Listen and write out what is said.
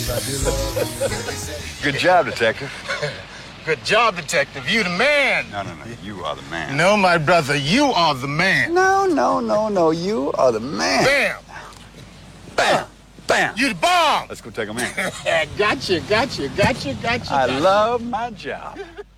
Good job, detective. Good job, detective. You the man. No. You are the man. No, my brother, you are the man. No. You are the man. Bam. Bam. Bam. You the bomb. Let's go take him in. Gotcha. I love my job.